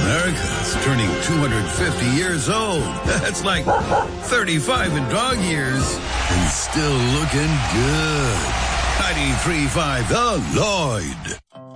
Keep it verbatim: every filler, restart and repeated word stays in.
America's turning two hundred fifty years old. That's like thirty-five in dog years. And still looking good. ninety-three point five The Lloyd.